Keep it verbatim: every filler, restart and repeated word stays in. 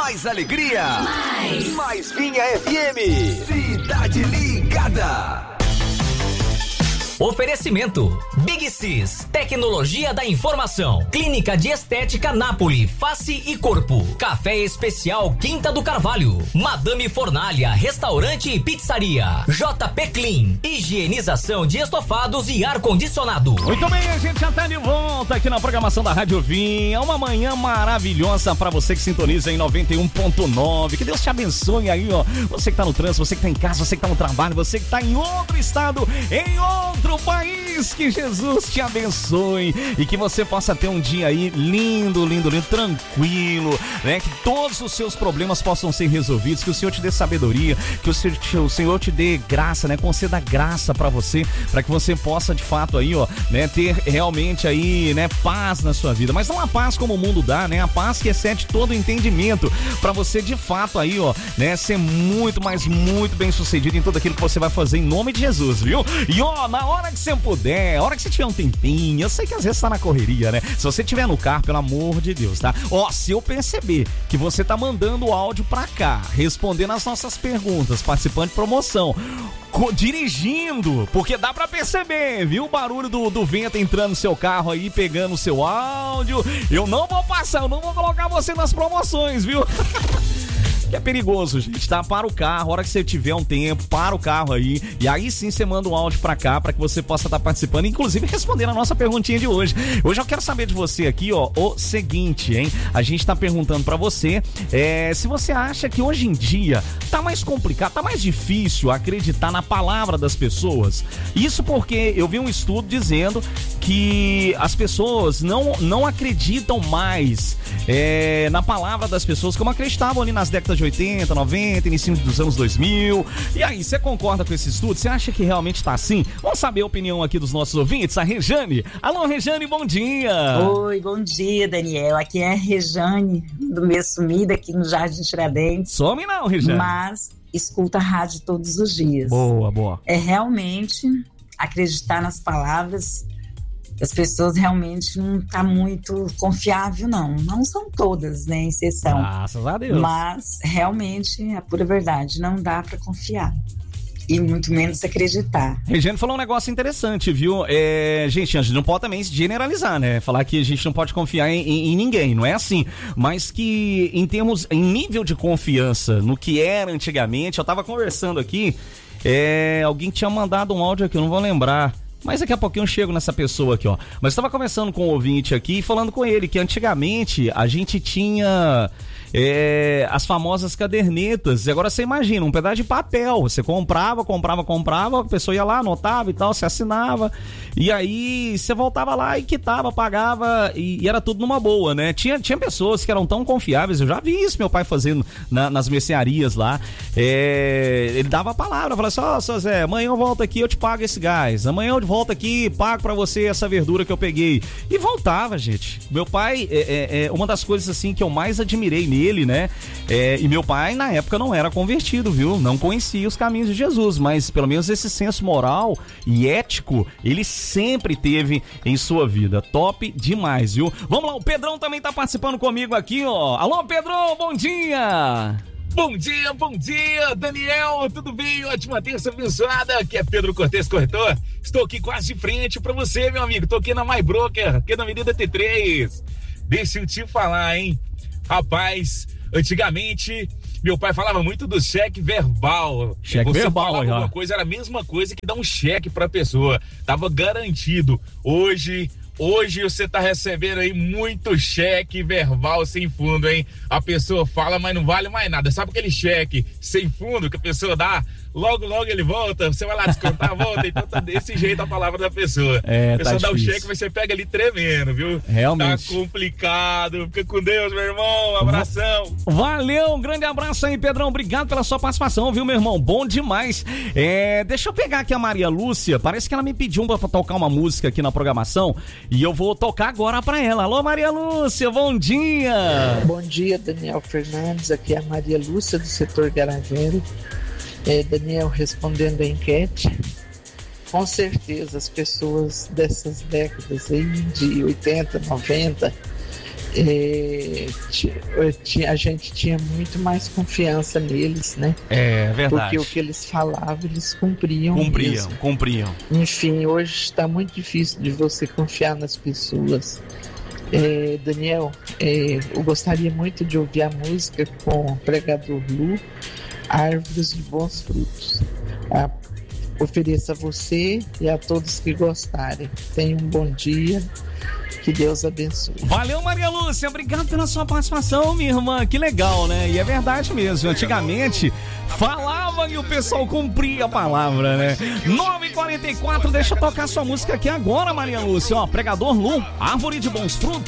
mais alegria, mais, mais Vinha F M, Cidade Ligada. Oferecimento Big Cis, tecnologia da informação, Clínica de Estética Napoli, face e corpo, Café Especial Quinta do Carvalho, Madame Fornalha, restaurante e pizzaria, J P Clean, higienização de estofados e ar-condicionado. Muito bem, a gente já tá de volta aqui na programação da Rádio Vinha, uma manhã maravilhosa pra você que sintoniza em noventa e um ponto nove, que Deus te abençoe aí, ó, você que tá no trânsito, você que tá em casa, você que tá no trabalho, você que tá em outro estado, em outro país, que Jesus te abençoe e que você possa ter um dia aí lindo, lindo, lindo, tranquilo, né? Que todos os seus problemas possam ser resolvidos, que o Senhor te dê sabedoria, que o Senhor, o Senhor te dê graça, né? Conceda graça pra você, pra que você possa de fato aí, ó, né? Ter realmente aí, né? Paz na sua vida, mas não a paz como o mundo dá, né? A paz que excede todo o entendimento, pra você de fato aí, ó, né? Ser muito, mas muito bem sucedido em tudo aquilo que você vai fazer em nome de Jesus, viu? E ó, na hora que você puder, a hora que você tiver um tempinho, eu sei que às vezes tá na correria, né? Se você tiver no carro, pelo amor de Deus, tá? Ó, se eu perceber que você tá mandando o áudio pra cá, respondendo as nossas perguntas, participando de promoção, co- dirigindo, porque dá pra perceber, viu? O barulho do, do vento entrando no seu carro aí, pegando o seu áudio, eu não vou passar, eu não vou colocar você nas promoções, viu? Que é perigoso, gente, tá? Para o carro, a hora que você tiver um tempo, para o carro aí, e aí sim você manda um áudio pra cá, pra que você possa estar participando, inclusive respondendo a nossa perguntinha de hoje. Hoje eu quero saber de você aqui, ó, o seguinte, hein? A gente tá perguntando pra você, é, se você acha que hoje em dia tá mais complicado, tá mais difícil acreditar na palavra das pessoas. Isso porque eu vi um estudo dizendo que as pessoas não, não acreditam mais é, na palavra das pessoas como acreditavam ali nas décadas de oitenta, noventa, início dos anos dois mil. E aí, você concorda com esse estudo? Você acha que realmente tá assim? Vamos saber a opinião aqui dos nossos ouvintes, a Rejane. Alô, Rejane, bom dia! Oi, bom dia, Daniel. Aqui é a Rejane, do Meio Sumida, aqui no Jardim Tiradentes. Some não, Rejane. Mas escuta a rádio todos os dias. Boa, boa. É realmente acreditar nas palavras. As pessoas realmente não tá muito confiável, não. Não são todas, né, exceção. Graças a Deus. Mas realmente, a pura verdade, não dá pra confiar. E muito menos acreditar. Regiane falou um negócio interessante, viu? É, gente, a gente não pode também generalizar, né? Falar que a gente não pode confiar em, em, em ninguém, não é assim. Mas que em termos, em nível de confiança no que era antigamente, eu tava conversando aqui, é, alguém tinha mandado um áudio aqui, eu não vou lembrar. Mas daqui a pouquinho eu chego nessa pessoa aqui, ó. Mas eu estava conversando com um ouvinte aqui e falando com ele que antigamente a gente tinha é, as famosas cadernetas. E agora você imagina, um pedaço de papel. Você comprava, comprava, comprava, a pessoa ia lá, anotava e tal, você assinava. E aí você voltava lá e quitava, pagava e, e era tudo numa boa, né? Tinha, tinha pessoas que eram tão confiáveis, eu já vi isso meu pai fazendo na, nas mercearias lá. É, ele dava a palavra, falava assim, ó, oh, seu Zé, amanhã eu volto aqui, eu te pago esse gás. Amanhã eu volto aqui, pago pra você essa verdura que eu peguei. E voltava, gente. Meu pai, é, é, é uma das coisas assim que eu mais admirei nele, né? É, e meu pai, na época, não era convertido, viu? Não conhecia os caminhos de Jesus, mas pelo menos esse senso moral e ético, ele sempre teve em sua vida. Top demais, viu? Vamos lá, o Pedrão também tá participando comigo aqui, ó. Alô, Pedrão, bom dia! Bom dia, bom dia, Daniel, tudo bem? Ótima terça abençoada, aqui é Pedro Cortes Corretor, estou aqui quase de frente pra você, meu amigo, tô aqui na My Broker, aqui na Avenida T três, deixa eu te falar, hein, rapaz, antigamente meu pai falava muito do cheque verbal, cheque você verbal, falava já. Alguma coisa, era a mesma coisa que dar um cheque pra pessoa, tava garantido, hoje... Hoje você tá recebendo aí muito cheque verbal sem fundo, hein? A pessoa fala, mas não vale mais nada. Sabe aquele cheque sem fundo que a pessoa dá? Logo, logo ele volta, você vai lá descontar, volta. Então tá desse jeito a palavra da pessoa. É, a pessoa tá dá o difícil. cheque, mas você pega ali tremendo, viu? Realmente. Tá complicado. Fica com Deus, meu irmão. Um abração. Valeu, um grande abraço aí, Pedrão. Obrigado pela sua participação, viu, meu irmão? Bom demais. É, deixa eu pegar aqui a Maria Lúcia. Parece que ela me pediu pra tocar uma música aqui na programação e eu vou tocar agora pra ela. Alô, Maria Lúcia, bom dia. Bom dia, Daniel Fernandes. Aqui é a Maria Lúcia do setor Garavello. É, Daniel, respondendo a enquete, com certeza as pessoas dessas décadas aí de oitenta, noventa é, t- a gente tinha muito mais confiança neles, né? É verdade. Porque o que eles falavam, eles cumpriam. Cumpriam, mesmo. cumpriam. Enfim, hoje está muito difícil de você confiar nas pessoas. É, Daniel, é, eu gostaria muito de ouvir a música com o pregador Lu, Árvores de Bons Frutos. A, ofereço a você e a todos que gostarem. Tenha um bom dia. Que Deus abençoe. Valeu, Maria Lúcia. Obrigado pela sua participação, minha irmã. Que legal, né? E é verdade mesmo. Antigamente, falava e o pessoal cumpria a palavra, né? nove e quarenta e quatro, deixa eu tocar sua música aqui agora, Maria Lúcia. Ó, pregador Lu, Árvore de Bons Frutos.